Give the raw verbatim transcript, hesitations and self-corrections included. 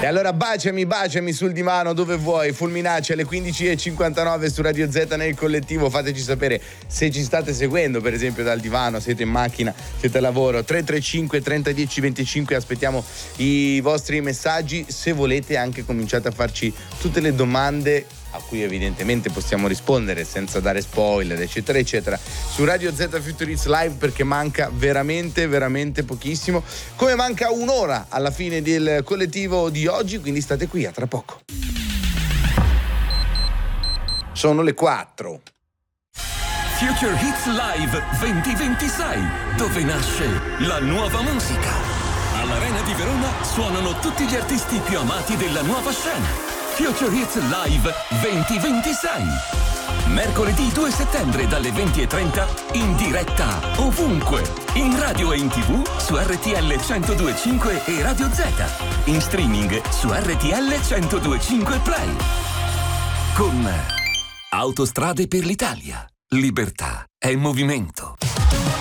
E allora baciami, baciami sul divano dove vuoi, Fulminacci alle quindici e cinquantanove su Radio Z nel collettivo. Fateci sapere se ci state seguendo, per esempio dal divano, siete in macchina, siete a lavoro. Tre tre cinque trenta dieci venticinque, aspettiamo i vostri messaggi. Se volete anche cominciate a farci tutte le domande a cui evidentemente possiamo rispondere senza dare spoiler eccetera eccetera su Radio Z Future Hits Live, perché manca veramente veramente pochissimo, come manca un'ora alla fine del collettivo di oggi, quindi state qui, a tra poco. Sono le quattro. Future Hits Live duemilaventisei, dove nasce la nuova musica. All'Arena di Verona suonano tutti gli artisti più amati della nuova scena. Future Hits Live duemilaventisei. Mercoledì due settembre dalle venti e trenta in diretta ovunque, in radio e in tv su R T L centodue e cinque e Radio Z, in streaming su R T L centodue e cinque Play. Con Autostrade per l'Italia. Libertà è movimento.